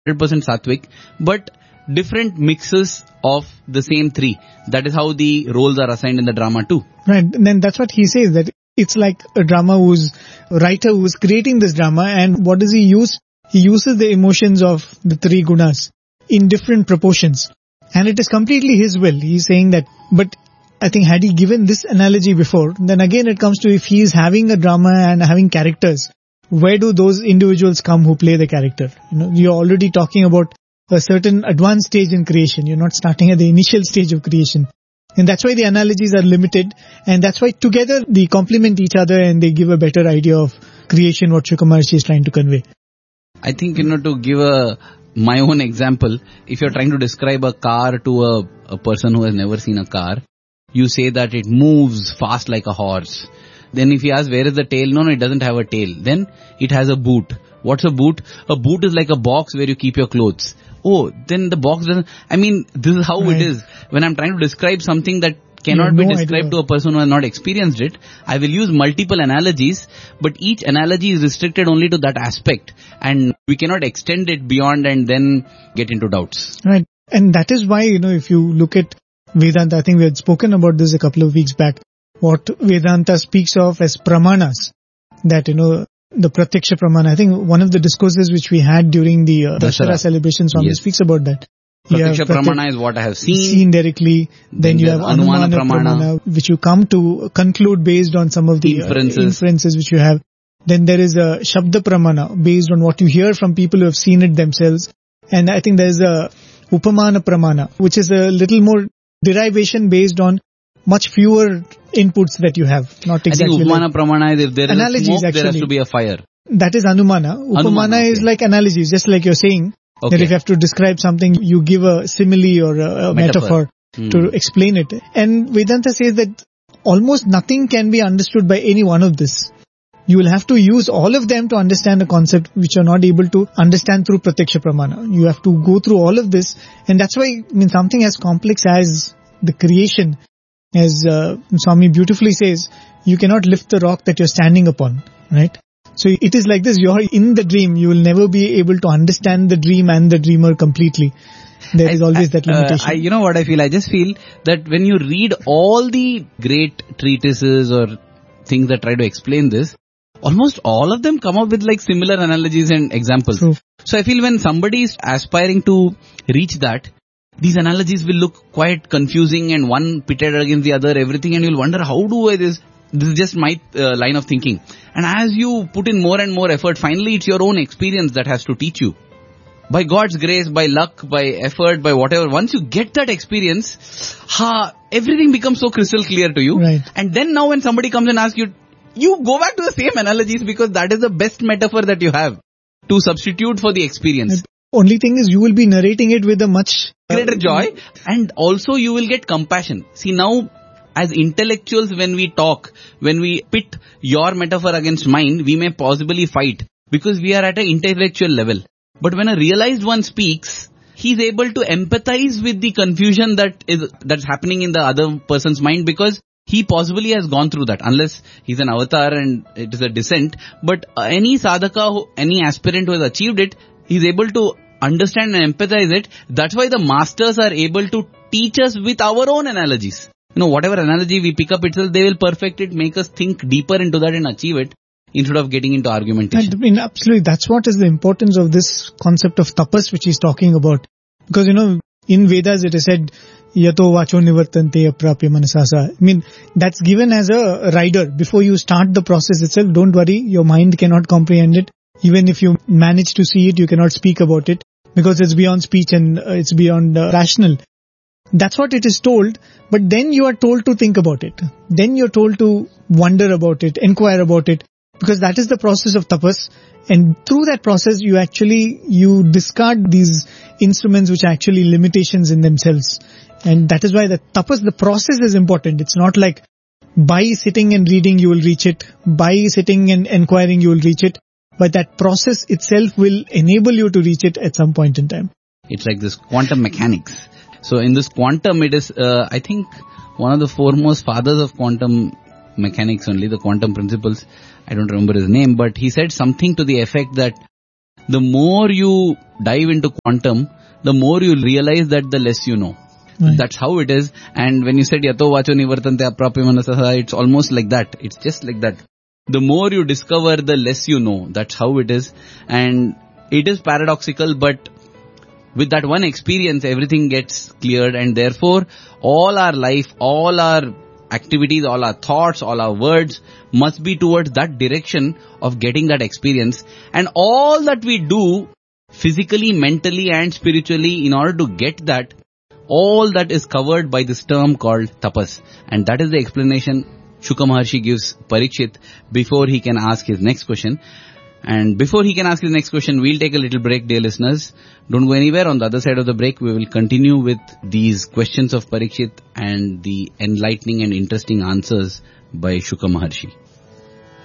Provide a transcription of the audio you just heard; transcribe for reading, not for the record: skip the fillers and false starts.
100% Sattvic, but different mixes of the same three. That is how the roles are assigned in the drama too. Right. Then that's what he says, that it's like a writer who's creating this drama, and what does he use? He uses the emotions of the three gunas in different proportions. And it is completely his will. He's saying that, but I think had he given this analogy before, then again it comes to if he is having a drama and having characters, where do those individuals come who play the character? You're already talking about a certain advanced stage in creation. You're not starting at the initial stage of creation. And that's why the analogies are limited, and that's why together they complement each other and they give a better idea of creation, what Shukra Maharshi is trying to convey. I think, to give my own example, if you're trying to describe a car to a person who has never seen a car, you say that it moves fast like a horse. Then if you ask where is the tail, no, it doesn't have a tail. Then it has a boot. What's a boot? A boot is like a box where you keep your clothes. Oh, then the box doesn't... this is how it is. When I'm trying to describe something that cannot be described to a person who has not experienced it, I will use multiple analogies, but each analogy is restricted only to that aspect, and we cannot extend it beyond and then get into doubts. Right. And that is why, if you look at Vedanta, I think we had spoken about this a couple of weeks back, what Vedanta speaks of as pramanas, that, the Pratyaksha Pramana. I think one of the discourses which we had during the Dasara celebration, Swami speaks about that. Pratyaksha Pramana is what I have seen directly. Then you have Anumana Pramana, which you come to conclude based on some of the inferences which you have. Then there is a Shabda Pramana, based on what you hear from people who have seen it themselves. And I think there is a Upamana Pramana, which is a little more derivation based on much fewer inputs that you have. Not exactly. I think Upamana Pramana is if there is smoke, actually, there has to be a fire. That is Anumana. Upamana is like analogies, just like you're saying. Okay. That if you have to describe something, you give a simile or a metaphor to explain it. And Vedanta says that almost nothing can be understood by any one of this. You will have to use all of them to understand a concept which you're not able to understand through Pratyaksha Pramana. You have to go through all of this, and that's why something as complex as the creation, as Swami beautifully says, you cannot lift the rock that you're standing upon, right? So it is like this, you're in the dream, you will never be able to understand the dream and the dreamer completely. There is always that limitation. You know what I feel? I just feel that when you read all the great treatises or things that try to explain this, almost all of them come up with like similar analogies and examples. True. So I feel when somebody is aspiring to reach that, these analogies will look quite confusing and one pitted against the other, everything, and you'll wonder how do I this? This is just my line of thinking. And as you put in more and more effort, finally it's your own experience that has to teach you. By God's grace, by luck, by effort, by whatever, once you get that experience, everything becomes so crystal clear to you. Right. And then now when somebody comes and asks you, you go back to the same analogies because that is the best metaphor that you have to substitute for the experience. Only thing is you will be narrating it with a much greater joy, and also you will get compassion. See, now as intellectuals, when we talk, when we pit your metaphor against mine, we may possibly fight because we are at an intellectual level. But when a realized one speaks, he's able to empathize with the confusion that's happening in the other person's mind because he possibly has gone through that, unless he's an avatar and it is a descent. But any sadhaka, any aspirant who has achieved it, he's able to understand and empathize it. That's why the masters are able to teach us with our own analogies. Whatever analogy we pick up itself, they will perfect it, make us think deeper into that and achieve it instead of getting into argumentation. Absolutely. That's what is the importance of this concept of tapas which he's talking about. Because, in Vedas it is said, yato vacho nivartante aprapya manasasa. That's given as a rider. Before you start the process itself, don't worry, your mind cannot comprehend it. Even if you manage to see it, you cannot speak about it because it's beyond speech and it's beyond rational. That's what it is told, but then you are told to think about it. Then you're told to wonder about it, inquire about it, because that is the process of tapas. And through that process, you discard these instruments which are actually limitations in themselves. And that is why the tapas, the process is important. It's not like by sitting and reading you will reach it, by sitting and inquiring you will reach it, but that process itself will enable you to reach it at some point in time. It's like this quantum mechanics. So in this quantum, it is, I think, one of the foremost fathers of quantum mechanics only, the quantum principles. I don't remember his name, but he said something to the effect that the more you dive into quantum, the more you realize that the less you know. Right. That's how it is. And when you said yato vacho nivartante aprapya manasah, it's almost like that. It's just like that. The more you discover, the less you know. That's how it is. And it is paradoxical, but with that one experience, everything gets cleared, and therefore all our life, all our activities, all our thoughts, all our words must be towards that direction of getting that experience. And all that we do physically, mentally and spiritually in order to get that, all that is covered by this term called tapas. And that is the explanation Shuka Maharshi gives Parikshit before he can ask his next question. And before he can ask his next question, we'll take a little break, dear listeners. Don't go anywhere. On the other side of the break, we will continue with these questions of Parikshit and the enlightening and interesting answers by Shuka Maharshi.